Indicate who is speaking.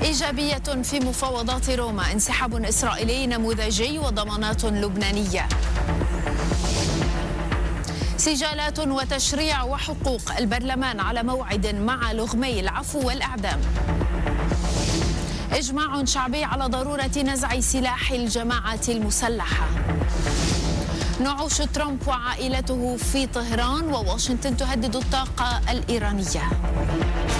Speaker 1: إيجابية في مفاوضات روما، انسحاب إسرائيلي نموذجي وضمانات لبنانية. سجالات وتشريع وحقوق، البرلمان على موعد مع لغمي العفو والإعدام. إجماع شعبي على ضرورة نزع سلاح الجماعات المسلحة. نعوش ترامب وعائلته في طهران، وواشنطن تهدد الطاقة الإيرانية.